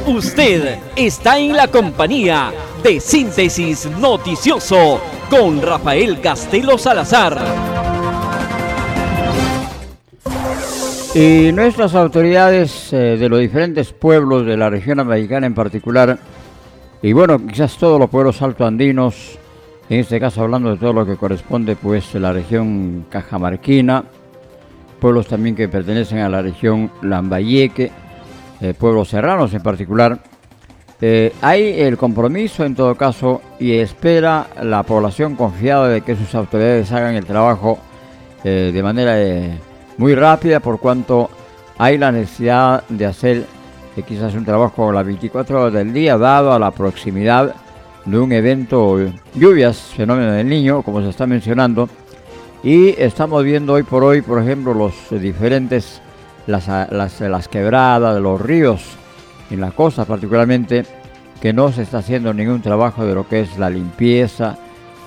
Usted está en la compañía de Síntesis Noticioso con Rafael Castelo Salazar. Y nuestras autoridades de los diferentes pueblos de la región americana en particular, y bueno, quizás todos los pueblos altoandinos, en este caso hablando de todo lo que corresponde pues a la región cajamarquina, pueblos también que pertenecen a la región Lambayeque, pueblos serranos en particular, hay el compromiso en todo caso y espera la población confiada de que sus autoridades hagan el trabajo de manera muy rápida, por cuanto hay la necesidad de hacer quizás un trabajo a las 24 horas del día, dado a la proximidad de un evento lluvias, fenómeno del Niño, como se está mencionando, y estamos viendo hoy por hoy, por ejemplo, los diferentes las quebradas de los ríos en la costa particularmente, que no se está haciendo ningún trabajo de lo que es la limpieza,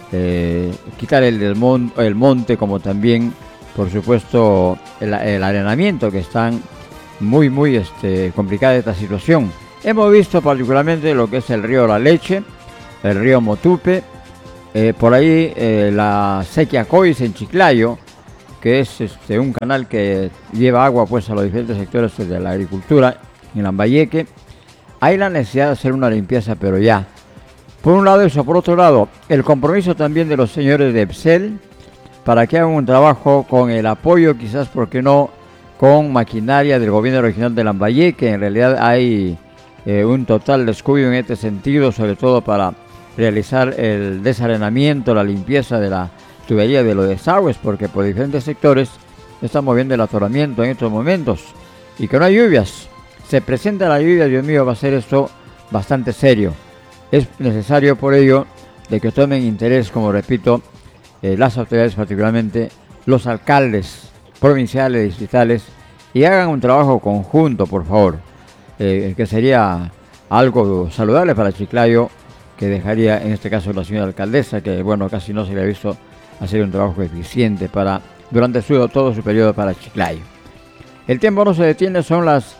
quitar el monte, como también por supuesto el arenamiento, que están muy complicada esta situación. Hemos visto particularmente lo que es el río La Leche, el río Motupe, por ahí la Sequía Cois en Chiclayo, que es un canal que lleva agua pues a los diferentes sectores de la agricultura en Lambayeque. Hay la necesidad de hacer una limpieza, pero ya. Por un lado eso, por otro lado, el compromiso también de los señores de EPSEL para que hagan un trabajo con el apoyo, quizás, ¿por qué no?, con maquinaria del gobierno regional de Lambayeque. En realidad hay un total descuido en este sentido, sobre todo para realizar el desarenamiento, la limpieza de la tubería de los desagües, porque por diferentes sectores estamos viendo el atoramiento en estos momentos y que no hay lluvias. Se presenta la lluvia, Dios mío, va a ser esto bastante serio. Es necesario por ello de que tomen interés, como repito, las autoridades, particularmente los alcaldes provinciales, distritales, y hagan un trabajo conjunto, por favor, que sería algo saludable para Chiclayo, que dejaría en este caso la señora alcaldesa, que bueno, casi no se le ha visto hacer un trabajo eficiente durante todo su periodo para Chiclayo. El tiempo no se detiene, son las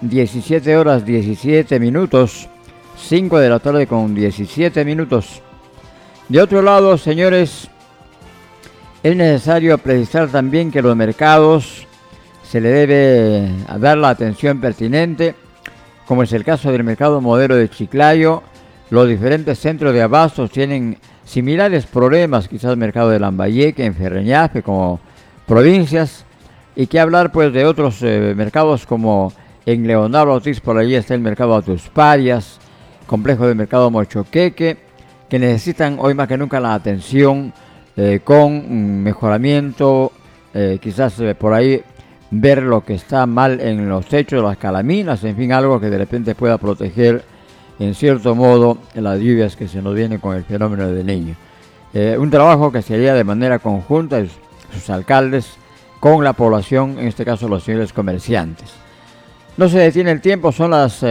17 horas 17 minutos, 5 de la tarde con 17 minutos. De otro lado, señores, es necesario precisar también que los mercados se le debe dar la atención pertinente, como es el caso del mercado modelo de Chiclayo. Los diferentes centros de abastos tienen similares problemas, quizás el mercado de Lambayeque, en Ferreñafe, como provincias, y que hablar pues de otros mercados como en Leonardo Ortiz, por allí está el mercado Atusparias, complejo del mercado Mochoqueque, que necesitan hoy más que nunca la atención con mejoramiento, quizás por ahí ver lo que está mal en los techos, las calaminas, en fin, algo que de repente pueda proteger en cierto modo las lluvias que se nos vienen con el fenómeno del Niño. Un trabajo que se haría de manera conjunta, sus alcaldes, con la población, en este caso los señores comerciantes. No se detiene el tiempo, son las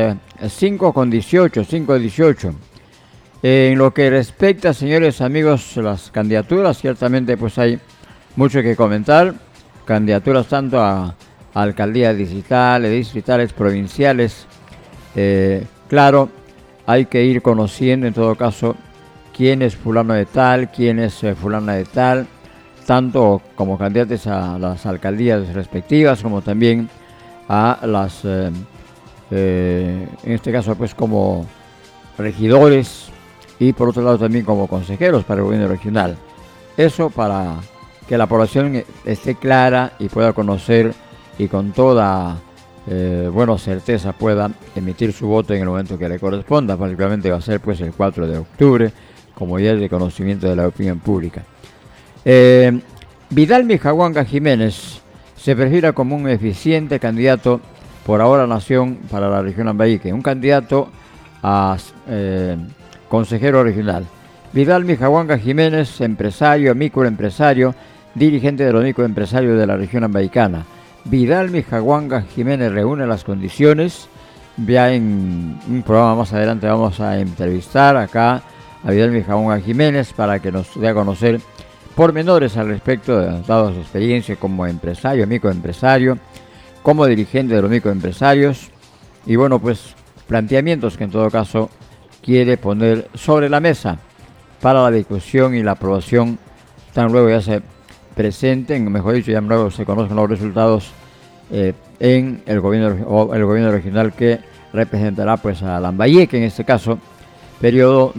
5:18. En lo que respecta, señores amigos, las candidaturas, ciertamente pues hay mucho que comentar. Candidaturas tanto a alcaldías distritales, provinciales. Claro, hay que ir conociendo en todo caso quién es fulano de tal, quién es fulana de tal, tanto como candidatos a las alcaldías respectivas, como también a las, en este caso pues como regidores, y por otro lado también como consejeros para el gobierno regional. Eso para que la población esté clara y pueda conocer y con toda certeza pueda emitir su voto en el momento que le corresponda. Particularmente va a ser pues el 4 de octubre, como ya es de conocimiento de la opinión pública. Vidal Mijahuanca Jiménez se perfila como un eficiente candidato por ahora Nación para la región Lambayeque, un candidato a consejero regional. Vidal Mijahuanca Jiménez, empresario, microempresario, dirigente de los microempresarios de la región ambaicana. Vidal Mijahuanca Jiménez reúne las condiciones. Ya en un programa más adelante vamos a entrevistar acá a Vidal Mijahuanca Jiménez para que nos dé a conocer pormenores al respecto, dado su experiencia como empresario, microempresario, como dirigente de los microempresarios. Y bueno, pues planteamientos que en todo caso quiere poner sobre la mesa para la discusión y la aprobación, tan luego ya se presenten, mejor dicho, ya luego se conozcan los resultados en el gobierno regional que representará pues a Lambayeque, en este caso, periodo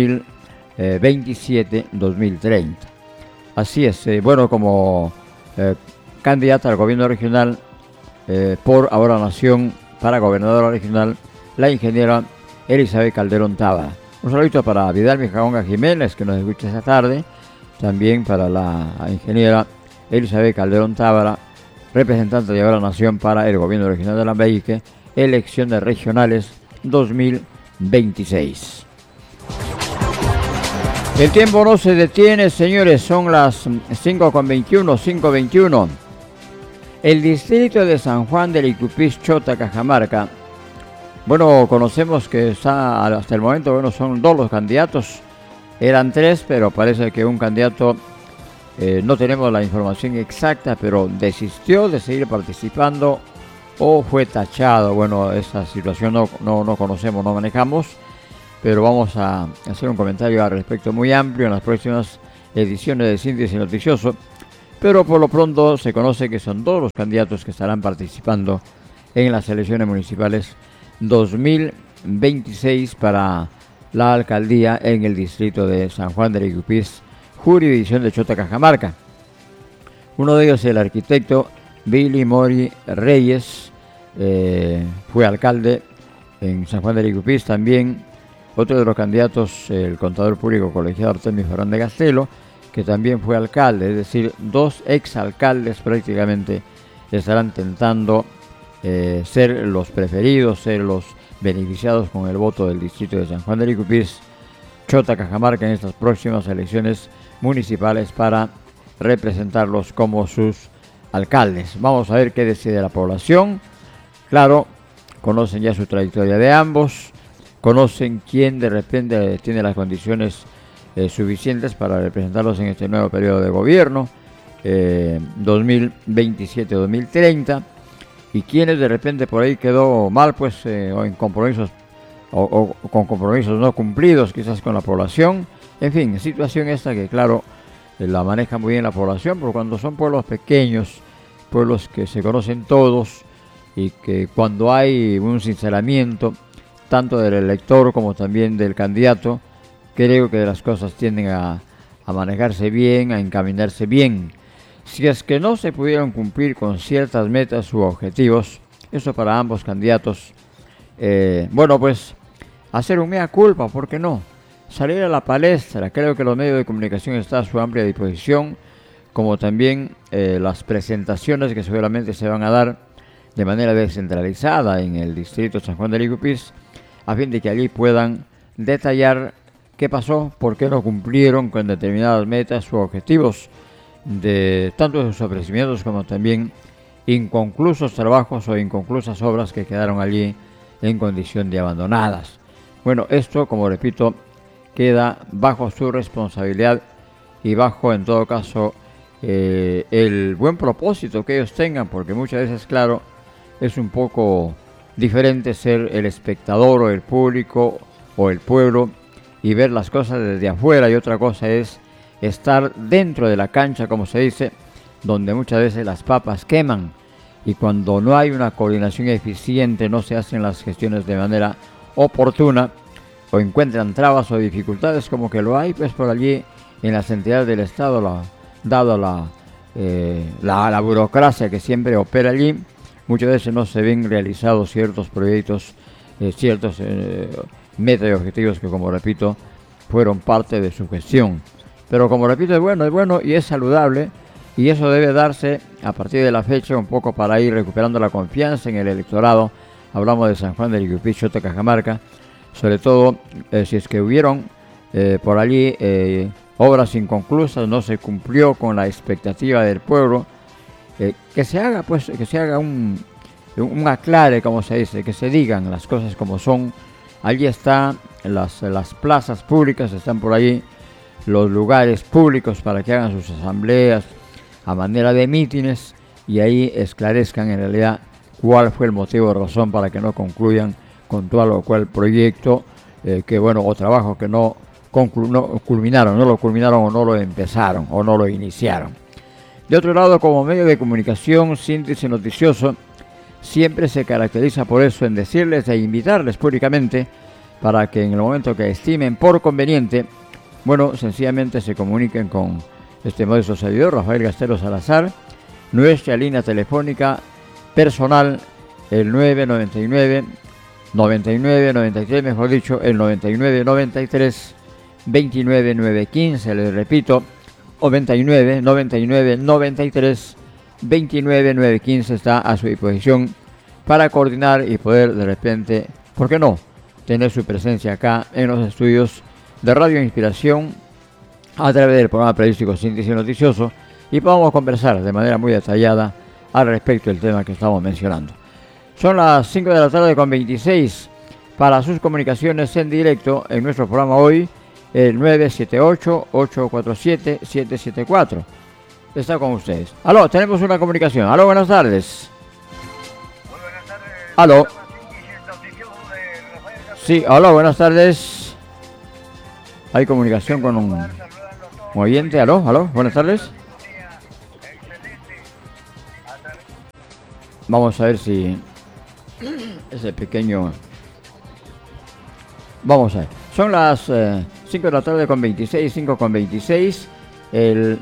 2027-2030. Así es, bueno, como candidata al gobierno regional por Ahora Nación para gobernadora regional, la ingeniera Elizabeth Calderón Tábara. Un saludito para Vidal Mijaonga Jiménez, que nos escucha esta tarde, también para la ingeniera Elizabeth Calderón Tábara, representante de Ahora Nación para el gobierno regional de Lambayeque, elecciones regionales 2026. El tiempo no se detiene, señores, son las 5:21, 5:21. El distrito de San Juan del Icupís, Chota, Cajamarca. Bueno, conocemos que está hasta el momento, bueno, son 2 los candidatos. Eran 3, pero parece que un candidato, no tenemos la información exacta, pero desistió de seguir participando o fue tachado. Bueno, esa situación no conocemos, no manejamos, pero vamos a hacer un comentario al respecto muy amplio en las próximas ediciones de Síntesis Noticioso. Pero por lo pronto se conoce que son 2 los candidatos que estarán participando en las elecciones municipales 2026 para la alcaldía en el distrito de San Juan del Icupís, jurisdicción de Chota, Cajamarca. Uno de ellos es el arquitecto Billy Mori Reyes, fue alcalde en San Juan del Icupís también. Otro de los candidatos, el contador público colegiado Artemio Fernández Castelo, que también fue alcalde, es decir, 2 exalcaldes prácticamente estarán intentando ser los preferidos, ser los beneficiados con el voto del distrito de San Juan del Icupís, Chota, Cajamarca, en estas próximas elecciones municipales para representarlos como sus alcaldes. Vamos a ver qué decide la población. Claro, conocen ya su trayectoria de ambos, conocen quién de repente tiene las condiciones suficientes para representarlos en este nuevo periodo de gobierno 2027-2030, y quienes de repente por ahí quedó mal, pues o en compromisos o con compromisos no cumplidos quizás con la población. En fin, situación esta que claro la maneja muy bien la población, porque cuando son pueblos pequeños, pueblos que se conocen todos, y que cuando hay un sinceramiento tanto del elector como también del candidato, creo que las cosas tienden a manejarse bien, a encaminarse bien. Si es que no se pudieron cumplir con ciertas metas u objetivos, eso para ambos candidatos, bueno, pues hacer un mea culpa, ¿por qué no? Salir a la palestra. Creo que los medios de comunicación están a su amplia disposición, como también las presentaciones que seguramente se van a dar de manera descentralizada en el distrito de San Juan del Icupís, a fin de que allí puedan detallar qué pasó, por qué no cumplieron con determinadas metas u objetivos, de tanto de sus ofrecimientos como también inconclusos trabajos o inconclusas obras que quedaron allí en condición de abandonadas. Bueno, esto, como repito, queda bajo su responsabilidad y bajo, en todo caso, el buen propósito que ellos tengan, porque muchas veces, claro, es un poco diferente ser el espectador o el público o el pueblo y ver las cosas desde afuera, y otra cosa es estar dentro de la cancha, como se dice, donde muchas veces las papas queman, y cuando no hay una coordinación eficiente, no se hacen las gestiones de manera oportuna, o encuentran trabas o dificultades, como que lo hay pues por allí en las entidades del Estado, dado la burocracia que siempre opera allí. Muchas veces no se ven realizados ciertos proyectos, ciertos metas y objetivos que, como repito, fueron parte de su gestión. Pero como repito, es bueno y es saludable, y eso debe darse a partir de la fecha un poco para ir recuperando la confianza en el electorado. Hablamos de San Juan del Icupís, Chota, Cajamarca, sobre todo si es que hubieron por allí obras inconclusas, no se cumplió con la expectativa del pueblo, que se haga un aclare, como se dice, que se digan las cosas como son. Allí están las plazas públicas, están por allí los lugares públicos para que hagan sus asambleas a manera de mítines, y ahí esclarezcan en realidad cuál fue el motivo o razón para que no concluyan con todo lo cual proyecto que bueno, o trabajo que no culminaron, no lo culminaron o no lo empezaron o no lo iniciaron. De otro lado, como medio de comunicación, Síntesis Noticioso siempre se caracteriza por eso, en decirles e invitarles públicamente para que en el momento que estimen por conveniente, bueno, sencillamente se comuniquen con este modesto servidor, Rafael Gastelo Salazar, nuestra línea telefónica personal, el 999-9993, mejor dicho, el 9993-29915, les repito, o 29-99-93-29915 está a su disposición para coordinar y poder de repente, ¿por qué no?, tener su presencia acá en los estudios de Radio Inspiración a través del programa periodístico Síntesis Noticioso y podamos conversar de manera muy detallada al respecto del tema que estamos mencionando. Son las 5 de la tarde con 26 para sus comunicaciones en directo en nuestro programa hoy, el 978-847-774. Está con ustedes. Aló, tenemos una comunicación. Aló, buenas tardes. Muy buenas tardes. Aló. Sí, aló, buenas tardes. Hay comunicación con un oyente. Aló, aló, buenas tardes. Vamos a ver si ese pequeño... Vamos a ver. Son las 5 de la tarde con 26, 5 con 26, el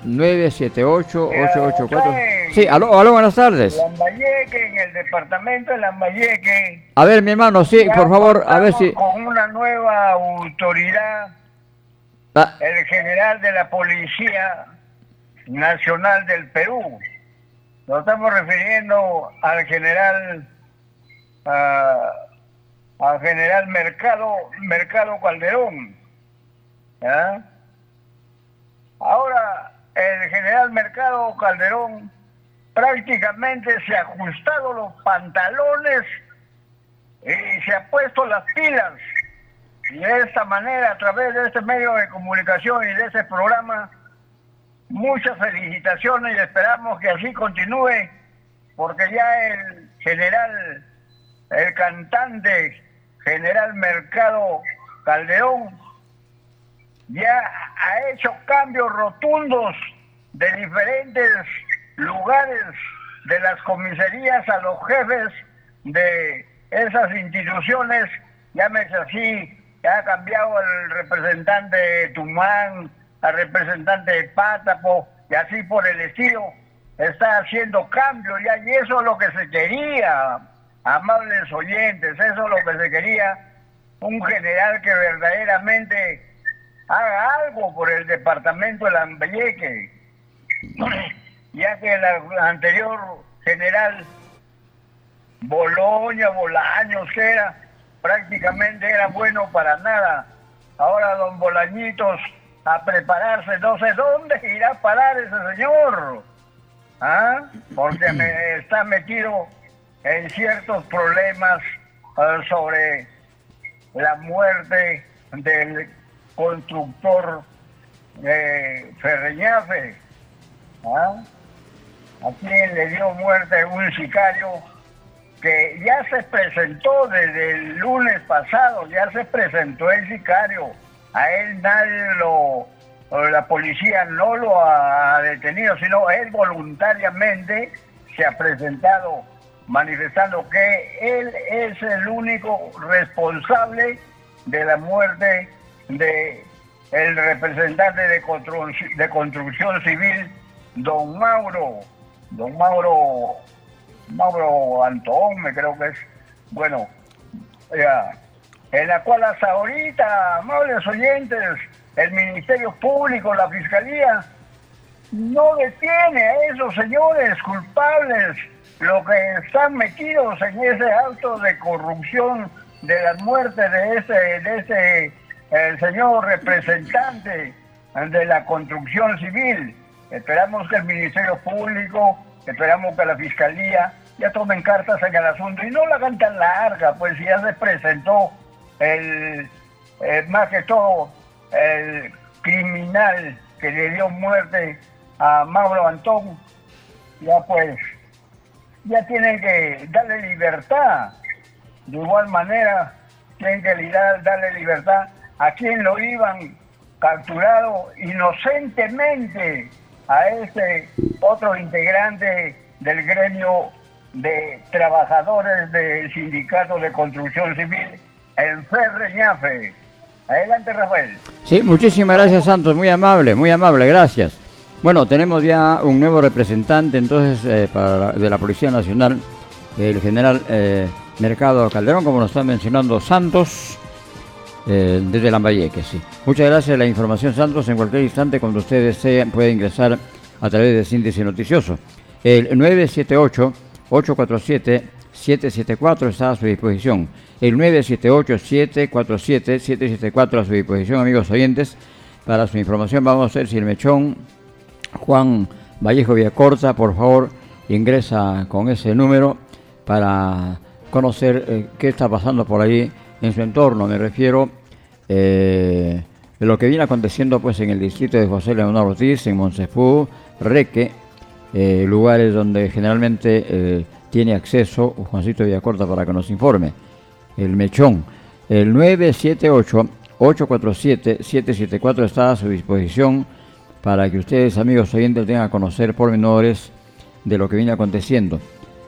978-884... Sí, aló, aló, buenas tardes. Lambayeque, en el departamento de Lambayeque. A ver, mi hermano, sí, por favor, a ver si... Con una nueva autoridad, el general de la Policía Nacional del Perú. Nos estamos refiriendo al general Mercado Calderón. ¿Ya? Ahora, el general Mercado Calderón prácticamente se ha ajustado los pantalones y se ha puesto las pilas. Y de esta manera, a través de este medio de comunicación y de este programa, muchas felicitaciones y esperamos que así continúe, porque ya el cantante general Mercado Calderón ya ha hecho cambios rotundos de diferentes lugares de las comisarías a los jefes de esas instituciones, llámese así, ya ha cambiado el representante de Tumán, al representante de Pátapo, y así por el estilo, está haciendo cambios ya, y eso es lo que se quería, amables oyentes, eso es lo que se quería, un general que verdaderamente haga algo por el departamento de Lambayeque, ya que el anterior general Bolaños, que era, prácticamente era bueno para nada. Ahora don Bolañitos a prepararse, no sé dónde irá a parar ese señor, porque está metido en ciertos problemas sobre la muerte del constructor Ferreñafe, a quien le dio muerte un sicario que ya se presentó desde el lunes pasado, ya se presentó el sicario, a él nadie la policía no lo ha detenido, sino él voluntariamente se ha presentado manifestando que él es el único responsable de la muerte de el representante de construcción civil, don Mauro Antón, me creo que es, bueno, en la cual hasta ahorita, amables oyentes, el Ministerio Público, la Fiscalía, no detiene a esos señores culpables, los que están metidos en ese acto de corrupción de la muerte de el señor representante de la construcción civil. Esperamos que el Ministerio Público, esperamos que la Fiscalía ya tomen cartas en el asunto y no la hagan tan larga, pues si ya se presentó más que todo el criminal que le dio muerte a Mauro Antón, ya pues ya tienen que darle libertad. De igual manera, tienen que darle libertad a quien lo iban capturado inocentemente, a ese otro integrante del gremio de trabajadores del Sindicato de Construcción Civil, el Ferreñafe. Adelante, Rafael. Sí, muchísimas gracias, Santos, muy amable, gracias. Bueno, tenemos ya un nuevo representante entonces de la Policía Nacional, el general Mercado Calderón, como nos está mencionando Santos, desde Lambayeque, sí. Muchas gracias por la información, Santos. En cualquier instante, cuando usted desee, puede ingresar a través de Síntesis Noticioso. El 978-847-774 está a su disposición. El 978-747-774 a su disposición, amigos oyentes. Para su información, vamos a ver si el mechón Juan Vallejo Villacorta, por favor, ingresa con ese número para conocer qué está pasando por ahí en su entorno. Me refiero de lo que viene aconteciendo pues en el distrito de José Leonardo Ortiz, en Moncefú, Reque, lugares donde generalmente tiene acceso Juancito Villacorta para que nos informe. El mechón, el 978-847-774 está a su disposición para que ustedes, amigos oyentes, tengan a conocer pormenores de lo que viene aconteciendo.